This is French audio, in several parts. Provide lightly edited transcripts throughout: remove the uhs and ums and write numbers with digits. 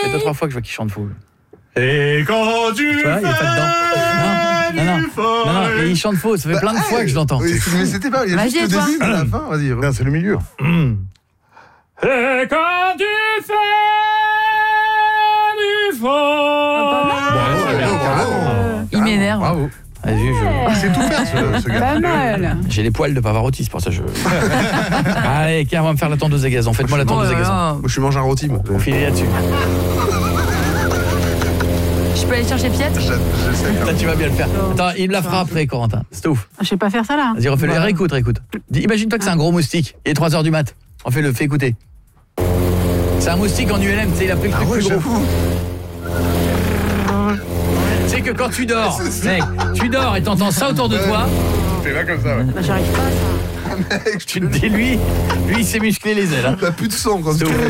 fait 2-3 fois que je vois qu'il chante faux. Et quand tu vois, il y a pas dedans. Non, et il chante faux, ça fait plein de fois que je l'entends. Oui, mais c'était pas, il y a juste le début, à la fin, vas-y. Non, c'est le milieu. Et quand tu fais du faux. Il m'énerve. Bravo. Vas-y, C'est tout faire ce gars. Pas mal. J'ai les poils de Pavarotti, c'est pour ça que je... Allez, on va me faire la tondeuse à gazon. Faites-moi la tondeuse à gazon. Moi, je suis mangé un rôti, moi. Filez là-dessus. Je peux aller chercher Pietre? Là, tu vas bien le faire. Attends, il me la fera après, Corentin. C'est ouf. Je sais pas faire ça là. Vas-y, refais-le. Réécoute. Imagine-toi que c'est un gros moustique. Il est 3h du mat. Fais écouter. C'est un moustique en ULM, tu sais, il a pris le truc plus gros. Tu sais que quand tu dors, mec, tu dors et t'entends ça autour de toi. Fais pas comme ça, ouais. Bah, j'arrive pas à ça. Mec, Tu te dis, lui, il s'est musclé les ailes. Hein. t'as plus de sang quand tu fais.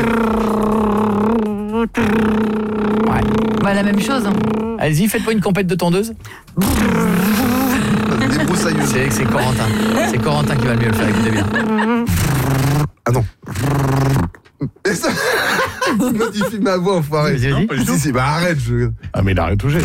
Ouais. Bah la même chose. Allez-y, faites-moi une compète de tondeuse. Débroussailleuse. C'est Corentin. C'est Corentin qui va le mieux le faire, écoutez bien. Ah non. Mais ça... Tu modifies ma voix, enfoiré. Vas-y. Si, bah arrête. Ah, mais il a rien touché.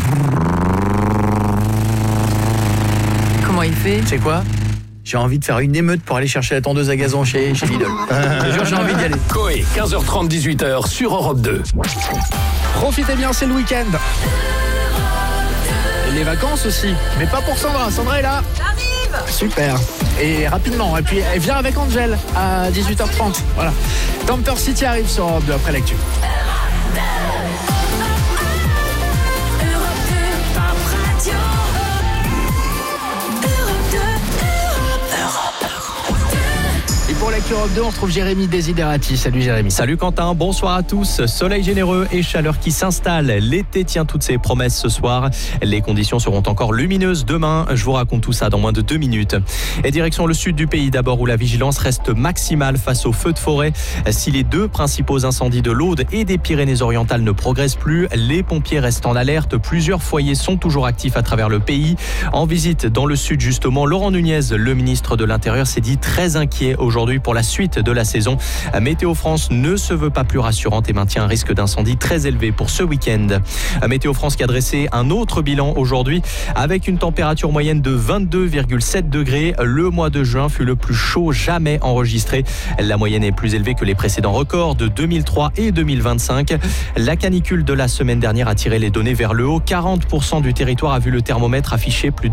Comment il fait? Tu sais quoi? J'ai envie de faire une émeute pour aller chercher la tondeuse à gazon chez Lidl. J'ai envie d'y aller. Coé, 15h30, 18h sur Europe 2. Profitez bien, c'est le week-end. Et les vacances aussi. Mais pas pour Sandra. Sandra est là. J'arrive. Super. Et rapidement. Et puis elle vient avec Angel à 18h30. Voilà. Temper City arrive sur Europe 2 après l'actu. Et pour l'actu Europe 2, on retrouve Jérémy Desiderati. Salut Jérémy. Salut Quentin, bonsoir à tous. Soleil généreux et chaleur qui s'installe. L'été tient toutes ses promesses ce soir. Les conditions seront encore lumineuses demain. Je vous raconte tout ça dans moins de 2 minutes. Et direction le sud du pays d'abord où la vigilance reste maximale face aux feux de forêt. Si les 2 principaux incendies de l'Aude et des Pyrénées-Orientales ne progressent plus, les pompiers restent en alerte. Plusieurs foyers sont toujours actifs à travers le pays. En visite dans le sud justement, Laurent Nunez, le ministre de l'Intérieur, s'est dit très inquiet aujourd'hui pour la suite de la saison. Météo France ne se veut pas plus rassurante et maintient un risque d'incendie très élevé pour ce week-end. Météo France qui a dressé un autre bilan aujourd'hui avec une température moyenne de 22,7 degrés. Le mois de juin fut le plus chaud jamais enregistré. La moyenne est plus élevée que les précédents records de 2003 et 2025. La canicule de la semaine dernière a tiré les données vers le haut. 40% du territoire a vu le thermomètre afficher plus de